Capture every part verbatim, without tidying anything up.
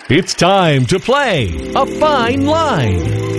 It's time to play A Fine Line.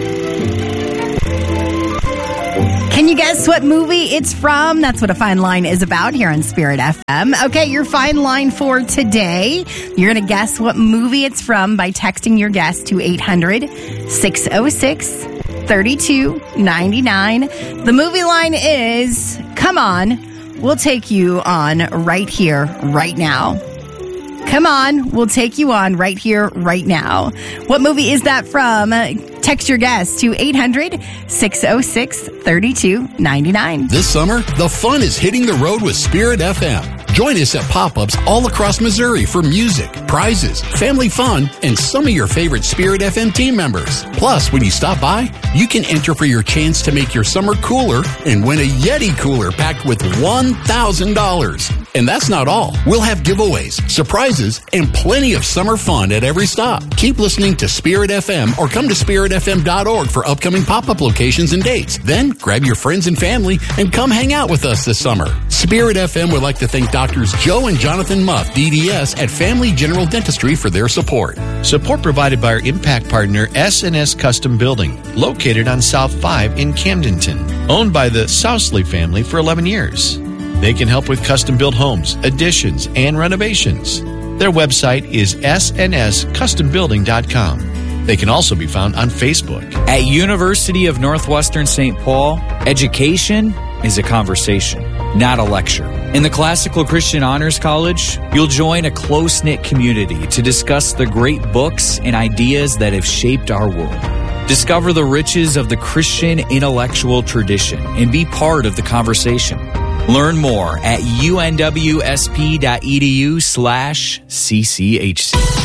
Can you guess what movie it's from? That's what A Fine Line is about here on Spirit F M. Okay, your fine line for today. You're going to guess what movie it's from by texting your guess to eight hundred, six oh six, thirty-two ninety-nine. The movie line is, come on, we'll take you on right here, right now. Come on, we'll take you on right here, right now. What movie is that from? Text your guess to eight hundred, six oh six, thirty-two ninety-nine. This summer, the fun is hitting the road with Spirit F M. Join us at pop-ups all across Missouri for music, prizes, family fun, and some of your favorite Spirit F M team members. Plus, when you stop by, you can enter for your chance to make your summer cooler and win a Yeti cooler packed with one thousand dollars. And that's not all. We'll have giveaways, surprises, and plenty of summer fun at every stop. Keep listening to Spirit F M or come to spirit f m dot org for upcoming pop-up locations and dates. Then grab your friends and family and come hang out with us this summer. Spirit F M would like to thank Doctors Joe and Jonathan Muff, D D S, at Family General Dentistry for their support. Support provided by our impact partner, S and S Custom Building, located on South five in Camdenton, owned by the Sousley family for eleven years. They can help with custom-built homes, additions, and renovations. Their website is s n s custom building dot com. They can also be found on Facebook. At University of Northwestern Saint Paul, education is a conversation, not a lecture. In the Classical Christian Honors College, you'll join a close-knit community to discuss the great books and ideas that have shaped our world. Discover the riches of the Christian intellectual tradition and be part of the conversation. Learn more at u n w s p dot e d u slash c c h c.